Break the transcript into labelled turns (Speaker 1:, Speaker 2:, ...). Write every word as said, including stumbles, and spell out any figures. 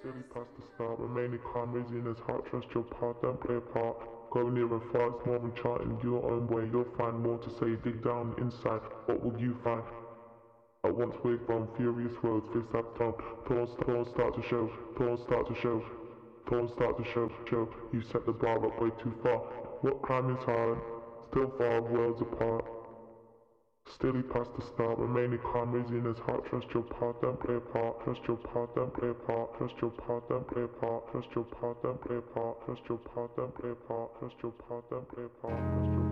Speaker 1: Steady past the start, remaining calm, raising his heart, trust your path, don't play a part. Go near and far, it's more than charting your own way, you'll find more to say, dig down inside, what will you find? At once wake from furious roads, face up down, thorns, thorns start to show, thorns start to show, thorns start to show, show, you set the bar up way too far. What climbing's hard, still far worlds apart. Steady past the start, remaining calm, raising his heart, trust your path, don't play a part, trust your path, don't play a part, trust your path, don't play a part, trust your path, don't play a part, trust your path, don't play a part, trust your path, don't play a part, trust your